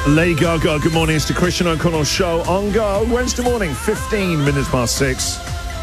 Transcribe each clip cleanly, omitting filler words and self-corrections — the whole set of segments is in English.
Lady Gaga, good morning. It's the Christian O'Connell Show on Go. Wednesday morning, 15 minutes past 6.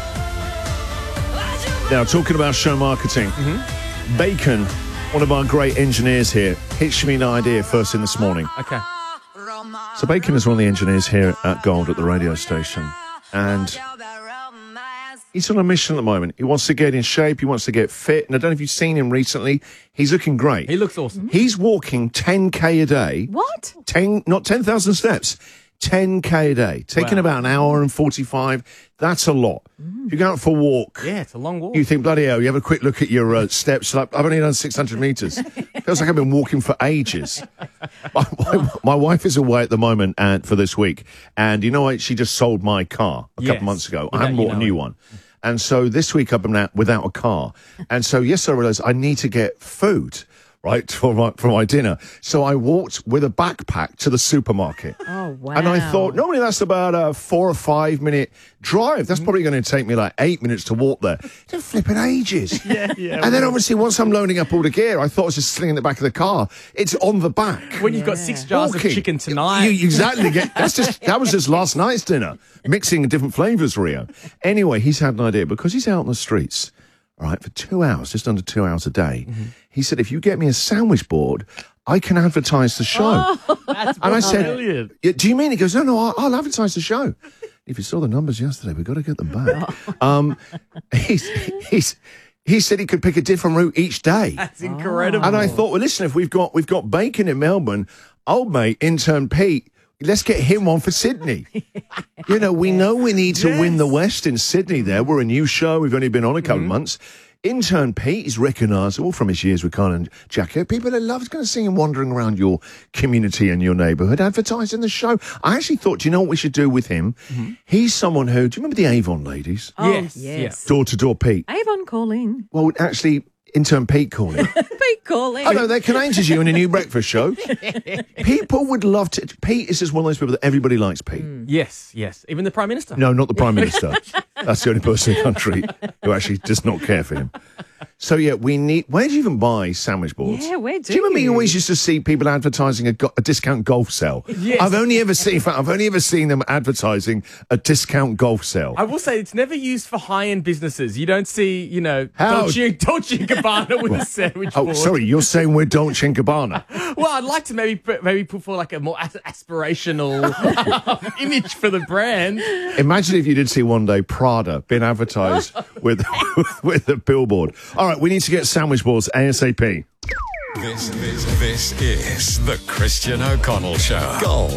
Now, talking about show marketing, Bacon, one of our great engineers here, pitched me an idea first thing this morning. Okay. So Bacon is one of the engineers here at Gold at the radio station, and he's on a mission at the moment. He wants to get in shape, he wants to get fit, and I don't know if you've seen him recently. He's looking great. He looks awesome. He's walking 10K a day. What? Not 10,000 steps. 10K a day. Taking about an hour and 45. That's a lot. If you go out for a walk, Yeah, it's a long walk. you think, bloody hell, you have a quick look at your steps. Like, I've only done 600 metres. Feels like I've been walking for ages. My wife is away at the moment for this week. And you know what? She just sold my car a couple of months ago. I haven't bought a new one. And so this week I've been out without a car. And so yesterday I realised I need to get food, right, for my dinner. So I walked with a backpack to the supermarket. Oh, wow. And I thought, normally that's about a 4 or 5 minute drive. That's probably going to take me like 8 minutes to walk there. It's flipping ages. Yeah. And then obviously once I'm loading up all the gear, I thought I was just slinging the back of the car. It's on the back. When you've got 6 jars Walking. of chicken tonight. You exactly. That was just last night's dinner. Mixing different flavours, Rio. Anyway, he's had an idea because he's out on the streets, all right, for 2 hours, just under 2 hours a day. He said, if you get me a sandwich board, I can advertise the show. That's And I said, brilliant. yeah, do you mean? He goes, no, I'll advertise the show. If you saw the numbers yesterday, we've got to get them back. He said he could pick a different route each day. That's incredible. And I thought, well, listen, if we've got Bacon in Melbourne, old mate, intern Pete, let's get him on for Sydney. You know, we know we need to win the West in Sydney there. We're a new show. We've only been on a couple of months. Intern Pete is recognisable from his years with Kyle and Jacko. People that love going to see him wandering around your community and your neighbourhood, advertising the show. I actually thought, do you know what we should do with him? He's someone who, do you remember the Avon ladies? Oh, Yes. Door-to-door Pete. Avon calling. Well, actually, intern Pete calling. Pete calling. I know, they're connected you in a new breakfast show. People would love to. Pete is just one of those people that everybody likes, Pete. Yes. Even the Prime Minister. No, not the Prime Minister. That's the only person in the country who actually does not care for him. So, yeah, we need... Where do you even buy sandwich boards? Yeah, where do you remember you you? always used to see people advertising a discount golf sale? Yes. I've only ever seen them advertising a discount golf sale. I will say it's never used for high-end businesses. You don't see, How? Dolce & Gabbana with a sandwich board. Oh, sorry, you're saying we're Dolce & Gabbana. Well, I'd like to maybe put for like a more aspirational image for the brand. Imagine if you did see one day Prada being advertised with a billboard. All right, we need to get sandwich boards ASAP. This is the Christian O'Connell Show. Gold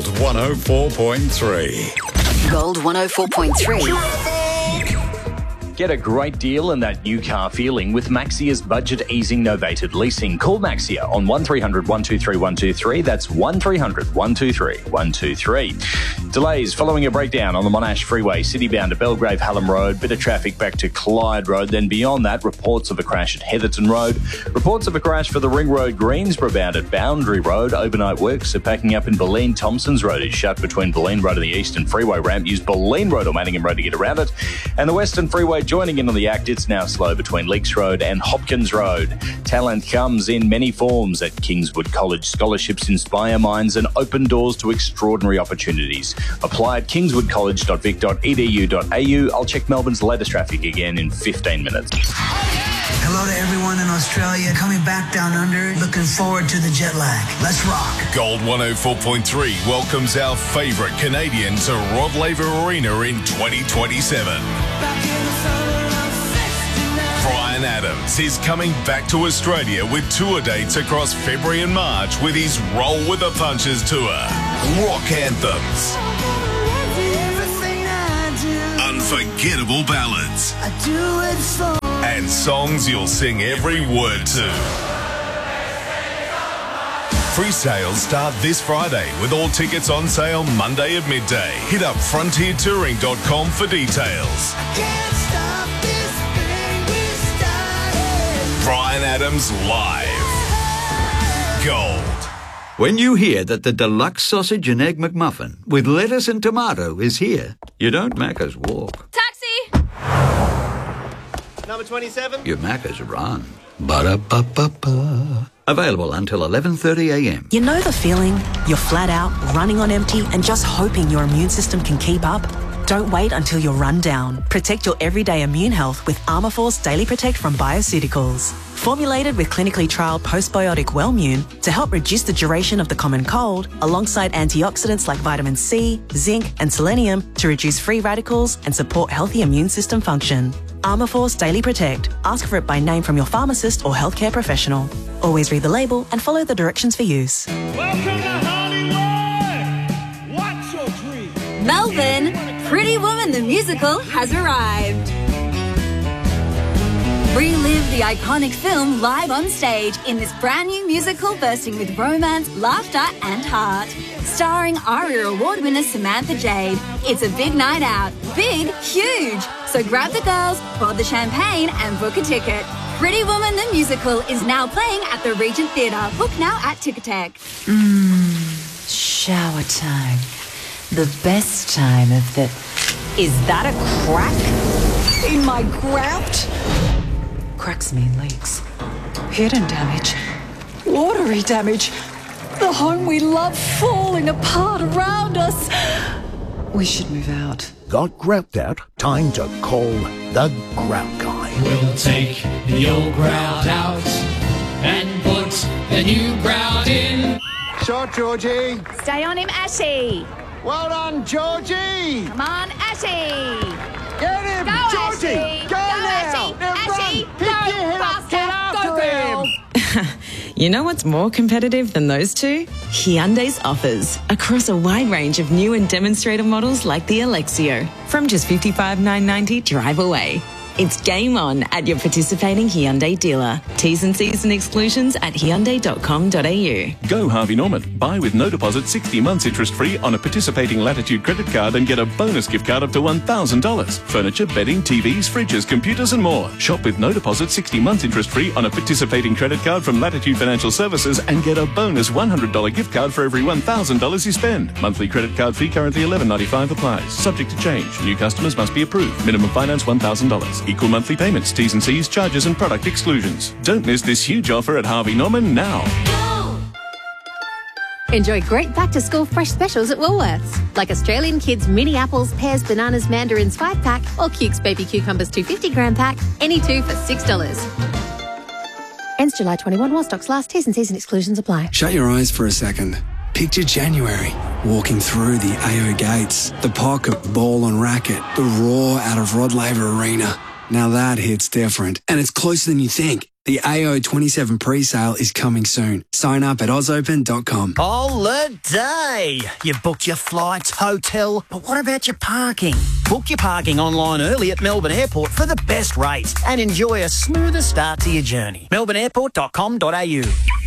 104.3. Gold 104.3. Get a great deal in that new car feeling with Maxia's budget easing novated leasing. Call Maxia on 1300 123 123. That's 1300 123 123. Delays following a breakdown on the Monash Freeway, citybound to Belgrave Hallam Road. Bit of traffic back to Clyde Road. Then beyond that, reports of a crash at Heatherton Road. Reports of a crash for the Ring Road Greensboro bound at Boundary Road. Overnight works are packing up in Bulleen. Thompson's Road is shut between Bulleen Road and the Eastern Freeway ramp. Use Bulleen Road or Manningham Road to get around it. And the Western Freeway joining in on the act. It's now slow between Leaks Road and Hopkins Road. Talent comes in many forms at Kingswood College. Scholarships inspire minds and open doors to extraordinary opportunities. Apply at kingswoodcollege.vic.edu.au. I'll check Melbourne's latest traffic again in 15 minutes. Hello to everyone in Australia coming back down under. Looking forward to the jet lag. Let's rock. Gold 104.3 welcomes our favourite Canadian to Rod Laver Arena in 2027. Bryan Adams is coming back to Australia with tour dates across February and March with his Roll with the Punches tour. Rock anthems. Unforgettable ballads. I do it for. And songs you'll sing every word to. Pre-sales start this Friday with all tickets on sale Monday at midday. Hit up frontiertouring.com for details. Can't stop this thing we started. Bryan Adams live. Gold. When you hear that the deluxe sausage and egg McMuffin with lettuce and tomato is here, you don't Macca's walk. Taxi! Number 27. You Macca's run. Ba-da-ba-ba-ba. Available until 11:30 a.m. You know the feeling? You're flat out, running on empty, and just hoping your immune system can keep up? Don't wait until you're run down. Protect your everyday immune health with Armourforce Daily Protect from Bioceuticals. Formulated with clinically trialled postbiotic Wellmune to help reduce the duration of the common cold, alongside antioxidants like vitamin C, zinc, and selenium to reduce free radicals and support healthy immune system function. Armourforce Daily Protect. Ask for it by name from your pharmacist or healthcare professional. Always read the label and follow the directions for use. Welcome to Hollywood! What's your dream? Melbourne, Pretty Woman the musical has arrived. Relive the iconic film live on stage in this brand new musical bursting with romance, laughter and heart. Starring ARIA Award winner Samantha Jade. It's a big night out. Big, huge. So grab the girls, pour the champagne and book a ticket. Pretty Woman the musical is now playing at the Regent Theatre. Book now at Ticketek. Shower time. The best time of the... Is that a crack in my grout? Cracks mean leaks. Hidden damage. Watery damage. The home we love falling apart around us. We should move out. Got grout out? Time to call the Grout Guy. We'll take the old grout out and put the new grout in. Shot, Georgie. Stay on him, Ashy. Well done, Georgie. Come on, Ashy. Get him, Go, Georgie. Ashy. Go now. Ashy. Ashy. Pick your head up. Get after him. You know what's more competitive than those two? Hyundai's offers across a wide range of new and demonstrator models like the Alexio. From just $55,990 drive away. It's game on at your participating Hyundai dealer. T's and C's and exclusions at Hyundai.com.au. Go Harvey Norman. Buy with no deposit 60 months interest free on a participating Latitude credit card and get a bonus gift card up to $1,000. Furniture, bedding, TVs, fridges, computers and more. Shop with no deposit 60 months interest free on a participating credit card from Latitude Financial Services and get a bonus $100 gift card for every $1,000 you spend. Monthly credit card fee currently $11.95 applies. Subject to change. New customers must be approved. Minimum finance $1,000. Equal monthly payments, T's and C's, charges and product exclusions. Don't miss this huge offer at Harvey Norman now. Enjoy great back-to-school fresh specials at Woolworths, like Australian Kids mini apples, pears, bananas, mandarins 5-pack or Cukes baby cucumbers 250-gram pack, any two for $6. Ends July 21 while stocks last. T's and C's and exclusions apply. Shut your eyes for a second. Picture January, walking through the AO gates, the pocket ball and racket, the roar out of Rod Laver Arena. Now that hits different, and it's closer than you think. The AO 27 pre-sale is coming soon. Sign up at ozopen.com. Holiday! You booked your flights, hotel, but what about your parking? Book your parking online early at Melbourne Airport for the best rates and enjoy a smoother start to your journey. melbourneairport.com.au.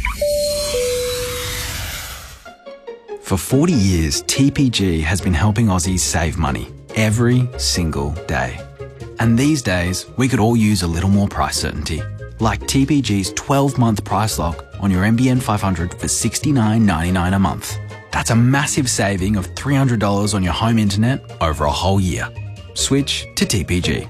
For 40 years, TPG has been helping Aussies save money every single day. And these days, we could all use a little more price certainty. Like TPG's 12-month price lock on your NBN 500 for $69.99 a month. That's a massive saving of $300 on your home internet over a whole year. Switch to TPG.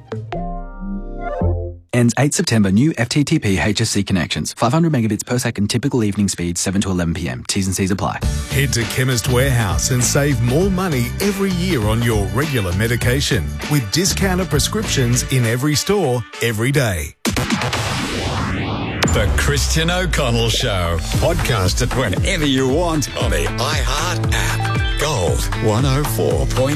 Ends 8 September. New FTTP HSC connections. 500 megabits per second. Typical evening speed 7 to 11 p.m. T's and C's apply. Head to Chemist Warehouse and save more money every year on your regular medication with discounted prescriptions in every store, every day. The Christian O'Connell Show. Podcast it whenever you want on the iHeart app. Gold 104.9.